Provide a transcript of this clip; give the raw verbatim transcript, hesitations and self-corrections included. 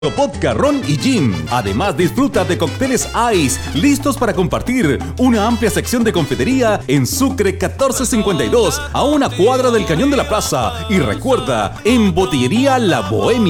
Vodka, ron y gin. Además, disfruta de cócteles Ice, listos para compartir. Una amplia sección de confitería en Sucre catorce cincuenta y dos, a una cuadra del Cañón de la Plaza. Y recuerda, en Botillería La Bohemia.